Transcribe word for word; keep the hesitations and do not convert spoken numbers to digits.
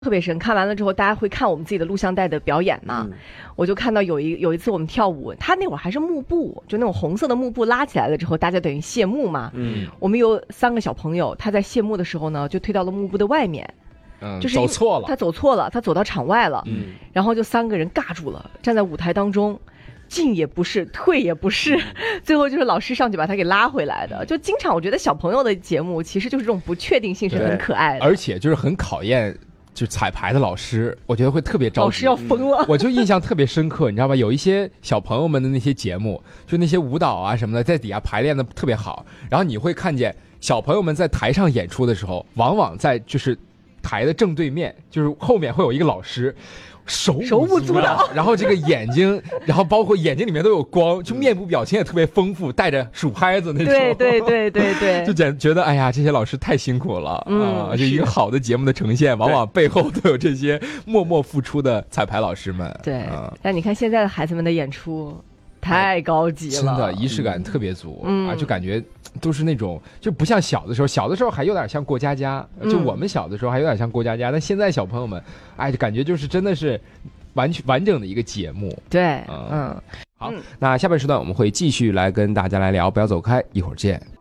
特别深。看完了之后，大家会看我们自己的录像带的表演嘛？嗯、我就看到有一有一次我们跳舞，他那会儿还是幕布，就那种红色的幕布拉起来了之后，大家等于谢幕嘛。嗯，我们有三个小朋友，他在谢幕的时候呢，就推到了幕布的外面。 嗯， 就是走错了， 他走错了，他走到场外了。嗯，然后就三个人尬住了，站在舞台当中。进也不是，退也不是，最后就是老师上去把他给拉回来的。就经常我觉得小朋友的节目其实就是这种不确定性是很可爱的， 而且就是很考验就彩排的老师，我觉得会特别着急， 老师要疯了。 我就印象特别深刻，你知道吧？有一些小朋友们的那些节目，就那些舞蹈啊什么的，在底下排练的特别好，然后你会看见小朋友们在台上演出的时候，往往在就是台的正对面，就是后面会有一个老师。手手舞足蹈， 然后这个眼睛，然后包括眼睛里面都有光，就面部表情也特别丰富，带着数拍子那种。 对对对对对， 就觉觉得哎呀，这些老师太辛苦了、嗯、啊！就一个好的节目的呈现，往往背后都有这些默默付出的彩排老师们。 对，啊、但你看现在的孩子们的演出。太高级了， 真的仪式感特别足、嗯、啊，就感觉都是那种就不像小的时候，小的时候还有点像过家家、嗯、就我们小的时候还有点像过家家，但现在小朋友们哎，就感觉就是真的是完全完整的一个节目。 对，嗯， 好、嗯，那下半时段我们会继续来跟大家来聊，不要走开，一会儿见。